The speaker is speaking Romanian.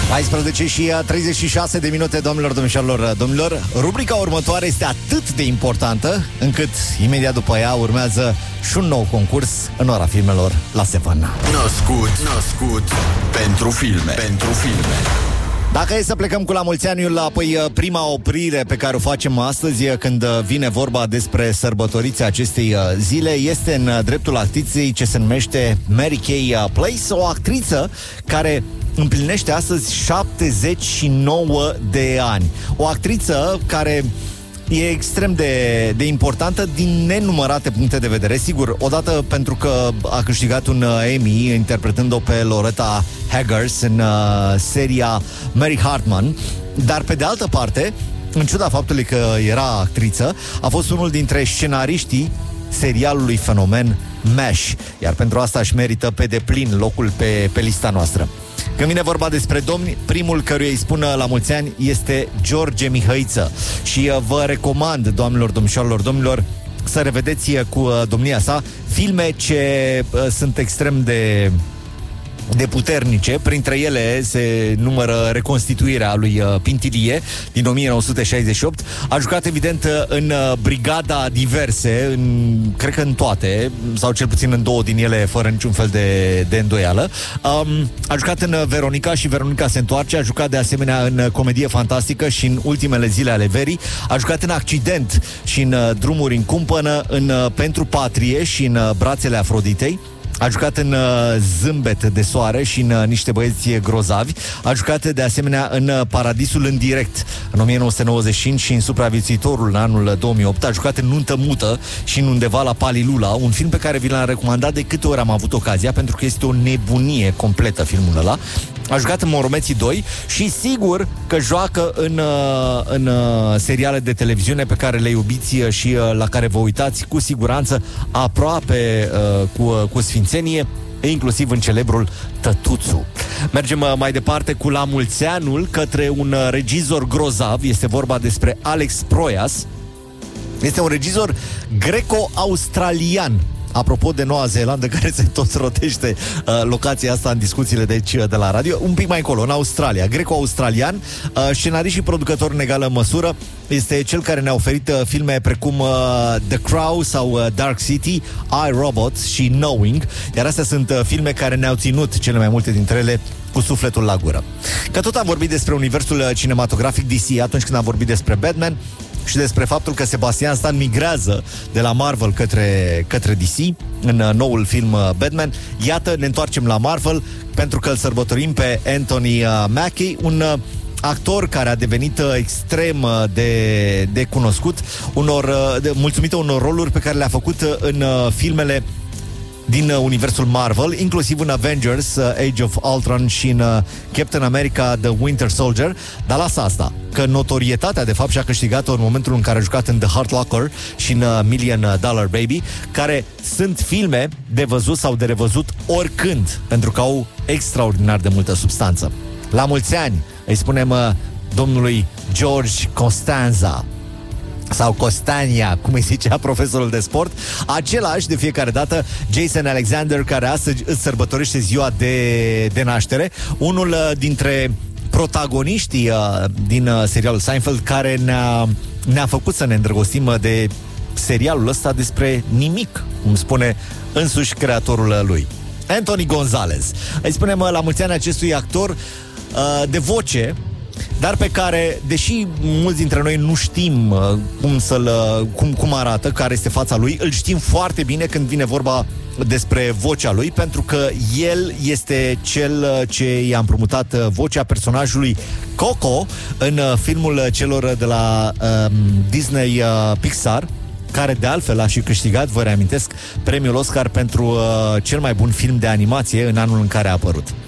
14 și 36 de minute, domnilor. Rubrica următoare este atât de importantă încât imediat după ea urmează și un nou concurs în ora filmelor la Sevan. Născut pentru filme. Dacă e să plecăm cu la mulți ani, apoi prima oprire pe care o facem astăzi, când vine vorba despre sărbătorița acestei zile, este în dreptul actriței ce se numește Mary Kay Place, o actriță care împlinește astăzi 79 de ani. O actriță care e extrem de importantă din nenumărate puncte de vedere. Sigur, odată pentru că a câștigat un Emmy interpretând-o pe Loretta Haggers în seria Mary Hartman, dar pe de altă parte, în ciuda faptului că era actriță, a fost unul dintre scenariștii serialului fenomen MASH, iar pentru asta își merită pe deplin locul pe lista noastră. Când vine vorba despre domni, primul căruia îi spun la mulți ani este George Mihăiță. Și vă recomand, doamnelor, domnilor, să revedeți cu domnia sa filme ce sunt extrem de puternice. Printre ele se numără Reconstituirea lui Pintilie din 1968. A jucat evident în Brigada Diverse, cred că în toate, sau cel puțin în două din ele, fără niciun fel de îndoială. A jucat în Veronica și Veronica se întoarce. A jucat de asemenea în Comedie Fantastică și în Ultimele zile ale verii. A jucat în Accident și în Drumuri în cumpănă, în Pentru patrie și în Brațele Afroditei. A jucat în Zâmbet de soare și în Niște băieți grozavi. A jucat de asemenea în Paradisul în direct în 1995 și în Supraviețuitorul în anul 2008. A jucat în Nuntă mută și în Undeva la Palilula, un film pe care vi l-am recomandat de câte ori am avut ocazia, pentru că este o nebunie completă filmul ăla. A jucat în Moromeții 2 și sigur că joacă în seriale de televiziune pe care le iubiți și la care vă uitați cu siguranță aproape cu sfințenie, inclusiv în celebrul Tătuțu. Mergem mai departe cu la mulți anul către un regizor grozav. Este vorba despre Alex Proyas. Este un regizor greco-australian. Apropo de Noua Zeelandă, care se tot rotește locația asta în discuțiile de la radio, un pic mai încolo, în Australia, greco-australian, scenarist și producător în egală măsură. Este cel care ne-a oferit filme precum The Crow sau Dark City, I, Robot și Knowing, iar astea sunt filme care ne-au ținut, cele mai multe dintre ele, cu sufletul la gură. Că tot am vorbit despre universul cinematografic DC atunci când am vorbit despre Batman și despre faptul că Sebastian Stan migrează de la Marvel către DC în noul film Batman. Iată, ne întoarcem la Marvel pentru că îl sărbătorim pe Anthony Mackie, un actor care a devenit extrem de cunoscut, mulțumită unor roluri pe care le-a făcut în filmele din universul Marvel, inclusiv în Avengers, Age of Ultron și în Captain America The Winter Soldier. Dar lasă asta, că notorietatea de fapt și-a câștigat-o în momentul în care a jucat în The Hurt Locker și în Million Dollar Baby, care sunt filme de văzut sau de revăzut oricând, pentru că au extraordinar de multă substanță. La mulți ani îi spunem domnului George Costanza sau Costania, cum îi zicea profesorul de sport, același de fiecare dată, Jason Alexander, care astăzi îți sărbătorește ziua de naștere, unul dintre protagoniștii din serialul Seinfeld, care ne-a făcut să ne îndrăgostim de serialul ăsta despre nimic, cum spune însuși creatorul lui. Anthony Gonzalez. Îi spunem la mulți ani acestui actor de voce, dar pe care, deși mulți dintre noi nu știm cum arată, care este fața lui, îl știm foarte bine când vine vorba despre vocea lui, pentru că el este cel ce i-a împrumutat vocea personajului Coco în filmul celor de la Disney Pixar, care de altfel a și câștigat, vă reamintesc, premiul Oscar pentru cel mai bun film de animație în anul în care a apărut.